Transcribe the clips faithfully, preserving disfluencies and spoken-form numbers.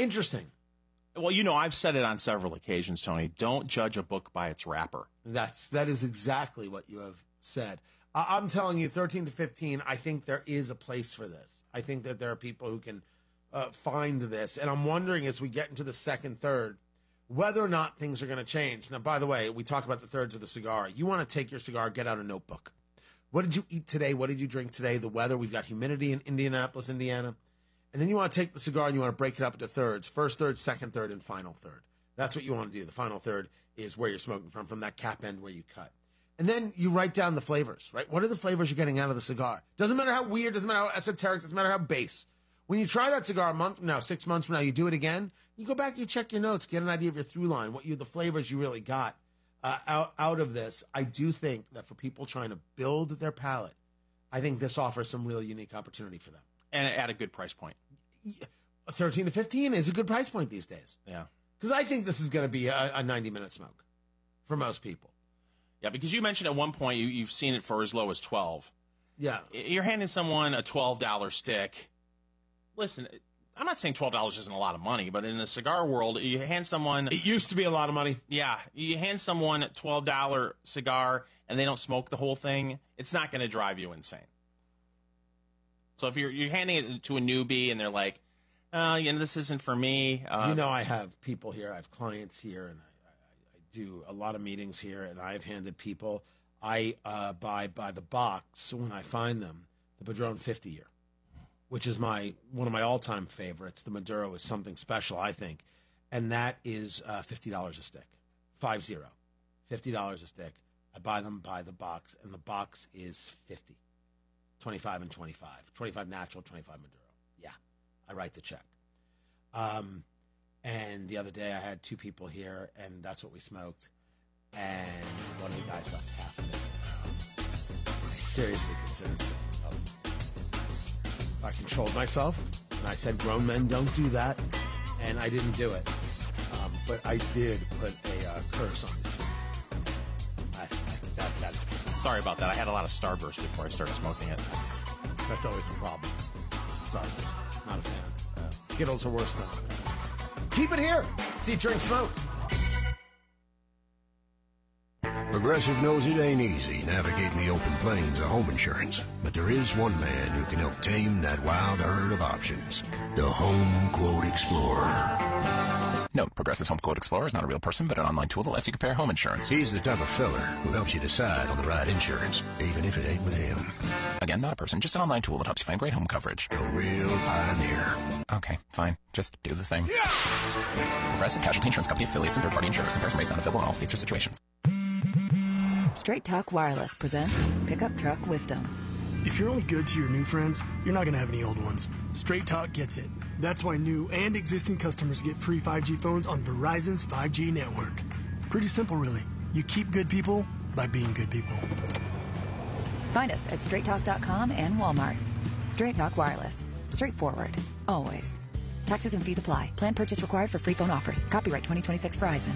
interesting. Well, you know, I've said it on several occasions, Tony. Don't judge a book by its wrapper. That's that is exactly what you have said. Uh, I'm telling you, thirteen to fifteen, I think there is a place for this. I think that there are people who can uh, find this. And I'm wondering, as we get into the second third, whether or not things are going to change. Now, by the way, we talk about the thirds of the cigar. You want to take your cigar, get out a notebook. What did you eat today? What did you drink today? The weather. We've got humidity in Indianapolis, Indiana. And then you want to take the cigar and you want to break it up into thirds. First third, second third, and final third. That's what you want to do. The final third is where you're smoking from, from that cap end where you cut. And then you write down the flavors, right? What are the flavors you're getting out of the cigar? Doesn't matter how weird, doesn't matter how esoteric, doesn't matter how base. When you try that cigar a month from now, six months from now, you do it again, you go back, you check your notes, get an idea of your through line, what you the flavors you really got uh, out, out of this. I do think that for people trying to build their palate, I think this offers some really unique opportunity for them. And at a good price point. thirteen to fifteen is a good price point these days. Yeah. Because I think this is going to be a, a ninety-minute smoke for most people. Yeah, because you mentioned at one point you, you've seen it for as low as twelve. Yeah. You're handing someone a twelve dollar stick. Listen, I'm not saying twelve dollars isn't a lot of money, but in the cigar world, you hand someone... It used to be a lot of money. Yeah. You hand someone a twelve dollar cigar and they don't smoke the whole thing, it's not going to drive you insane. So if you're you're handing it to a newbie and they're like, oh, you know, this isn't for me. Uh, you know, I have people here, I have clients here, and I, I, I do a lot of meetings here, and I've handed people, I uh, buy by the box when I find them, the Padron fifty year, which is my one of my all-time favorites. The Maduro is something special, I think, and that is uh, fifty dollars a stick, five zero, fifty dollars a stick. I buy them by the box, and the box is fifty. twenty-five and twenty-five. twenty-five natural, twenty-five Maduro. Yeah, I write the check. Um, and the other day I had two people here, and that's what we smoked. And one of the guys left half of it. I seriously considered it. Um, I controlled myself, and I said, grown men don't do that. And I didn't do it. Um, but I did put a uh, curse on his face. I, I, that, that, Sorry about that. I had a lot of Starburst before I started smoking it. That's, that's always a problem. Starburst. Not a fan. Uh, Skittles are worse than that. Keep it here. See you drink smoke. Progressive knows it ain't easy navigating the open plains of home insurance, but there is one man who can help tame that wild herd of options. The Home Quote Explorer. Note, Progressive's Home Quote Explorer is not a real person, but an online tool that lets you compare home insurance. He's the type of fella who helps you decide on the right insurance, even if it ain't with him. Again, not a person, just an online tool that helps you find great home coverage. A real pioneer. Okay, fine. Just do the thing. Yeah! Progressive Casualty Insurance Company affiliates and third-party insurers. Comparison rates not available in all states or situations. Straight Talk Wireless presents Pickup Truck Wisdom. If you're only good to your new friends, you're not going to have any old ones. Straight Talk gets it. That's why new and existing customers get free five G phones on Verizon's five G network. Pretty simple, really. You keep good people by being good people. Find us at straight talk dot com and Walmart. Straight Talk Wireless. Straightforward. Always. Taxes and fees apply. Plan purchase required for free phone offers. Copyright twenty twenty-six Verizon.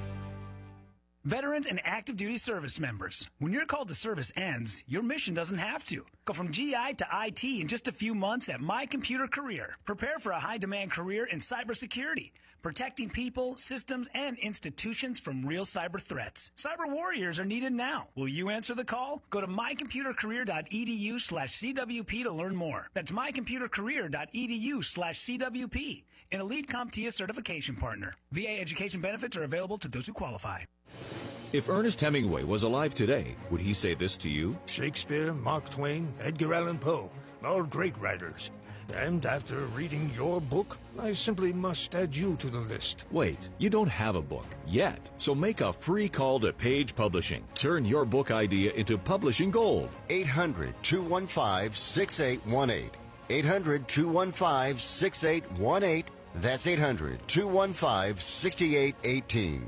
Veterans and active duty service members. When your call to service ends, your mission doesn't have to. Go from G I to I T in just a few months at My Computer Career. Prepare for a high-demand career in cybersecurity, protecting people, systems, and institutions from real cyber threats. Cyber warriors are needed now. Will you answer the call? Go to my computer career dot e d u slash c w p to learn more. That's my computer career dot e d u slash c w p. An elite CompTIA certification partner. V A education benefits are available to those who qualify. If Ernest Hemingway was alive today, would he say this to you? Shakespeare, Mark Twain, Edgar Allan Poe, all great writers. And after reading your book, I simply must add you to the list. Wait, you don't have a book yet, so make a free call to Page Publishing. Turn your book idea into publishing gold. eight hundred, two one five, six eight one eight. eight hundred, two one five, six eight one eight. That's eight hundred, two one five, six eight one eight.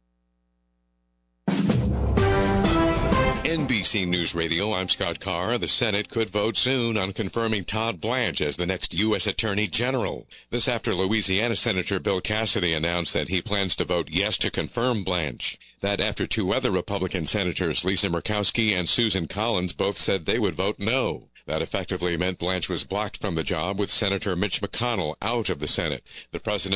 N B C News Radio, I'm Scott Carr. The Senate could vote soon on confirming Todd Blanche as the next U S Attorney General. This after Louisiana Senator Bill Cassidy announced that he plans to vote yes to confirm Blanche. That after two other Republican senators, Lisa Murkowski and Susan Collins, both said they would vote no. That effectively meant Blanche was blocked from the job, with Senator Mitch McConnell out of the Senate. The president